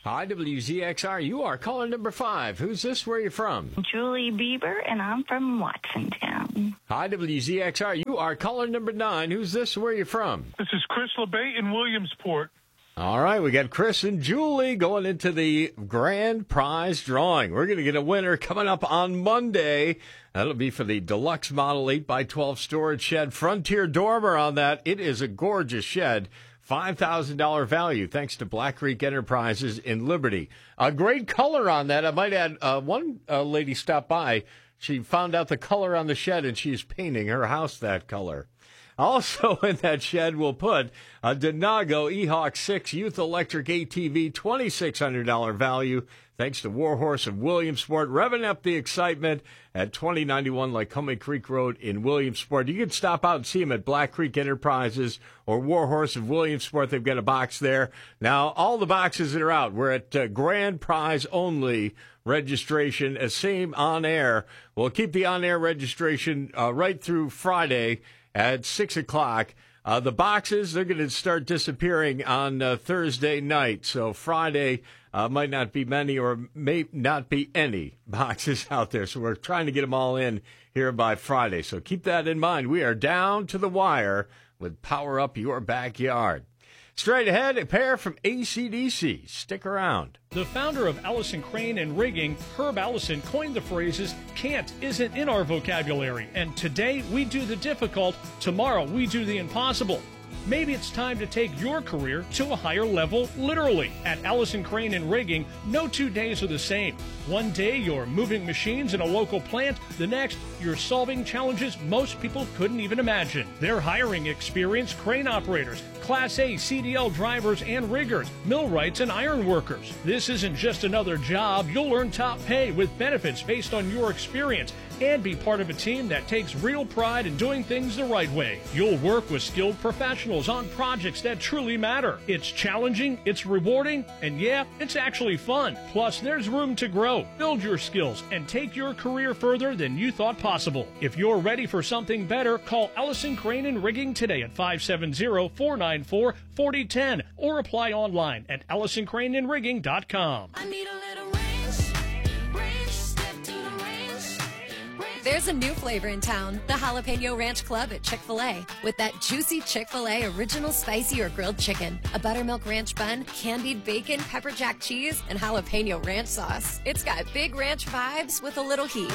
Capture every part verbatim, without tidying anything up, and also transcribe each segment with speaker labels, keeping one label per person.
Speaker 1: Hi, W Z X R. You are caller number five. Who's this? Where are you from?
Speaker 2: Julie Bieber, and I'm from Watsontown.
Speaker 1: Hi, W Z X R. You are caller number nine. Who's this? Where are you from?
Speaker 3: This is Chris LeBay in Williamsport.
Speaker 1: All right, we got Chris and Julie going into the grand prize drawing. We're going to get a winner coming up on Monday. That'll be for the deluxe model eight by twelve storage shed. Frontier dormer on that. It is a gorgeous shed. five thousand dollars value thanks to Black Creek Enterprises in Liberty. A great color on that. I might add, uh, one uh, lady stopped by. She found out the color on the shed, and she's painting her house that color. Also in that shed, we'll put a Denago E-Hawk six Youth Electric A T V, two thousand six hundred dollars value, thanks to Warhorse of Williamsport, revving up the excitement at twenty ninety-one Lycoming Creek Road in Williamsport. You can stop out and see them at Black Creek Enterprises or Warhorse of Williamsport. They've got a box there. Now, all the boxes that are out, we're at uh, grand prize only registration, uh, same on air. We'll keep the on-air registration uh, right through Friday at six o'clock. Uh, the boxes, they're going to start disappearing on uh, Thursday night. So Friday uh, might not be many or may not be any boxes out there. So we're trying to get them all in here by Friday. So keep that in mind. We are down to the wire with Power Up Your Backyard. Straight ahead, a pair from A C D C. Stick around.
Speaker 4: The founder of Allison Crane and Rigging, Herb Allison, coined the phrases, can't isn't in our vocabulary, and today we do the difficult, tomorrow we do the impossible. Maybe it's time to take your career to a higher level, literally. At Allison Crane and Rigging, no two days are the same. One day you're moving machines in a local plant, the next you're solving challenges most people couldn't even imagine. They're hiring experienced crane operators, Class A C D L drivers and riggers, millwrights and iron workers. This isn't just another job. You'll earn top pay with benefits based on your experience and be part of a team that takes real pride in doing things the right way. You'll work with skilled professionals on projects that truly matter. It's challenging, it's rewarding, and yeah, it's actually fun. Plus, there's room to grow, build your skills, and take your career further than you thought possible. If you're ready for something better, call Allison Crane and Rigging today at five seven zero, four nine four, four zero one zero or apply online at allison crane and rigging dot com.
Speaker 5: I need a little range, range, step to the range, range. There's a new flavor in town, the Jalapeno Ranch Club at Chick-fil-A. With that juicy Chick-fil-A original spicy or grilled chicken, a buttermilk ranch bun, candied bacon, pepper jack cheese, and jalapeno ranch sauce. It's got big ranch vibes with a little heat.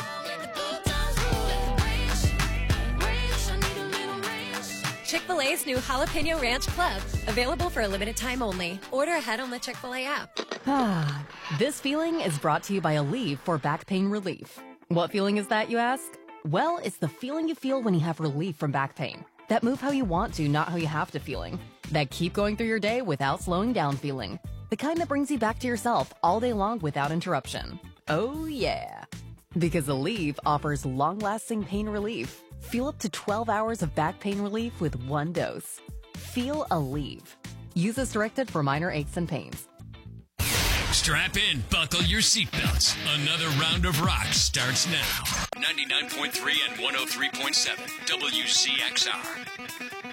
Speaker 5: Chick-fil-A's new Jalapeno Ranch Club, available for a limited time only. Order ahead on the Chick-fil-A app.
Speaker 6: Ah, this feeling is brought to you by Aleve for back pain relief. What feeling is that, you ask? Well, it's the feeling you feel when you have relief from back pain. That move how you want to, not how you have to feeling. That keep going through your day without slowing down feeling. The kind that brings you back to yourself all day long without interruption. Oh yeah. Because Aleve offers long-lasting pain relief. Feel up to twelve hours of back pain relief with one dose. Feel Aleve. Use as directed for minor aches and pains.
Speaker 7: Strap in, buckle your seatbelts. Another round of rock starts now. ninety-nine point three and one oh three point seven W Z X R.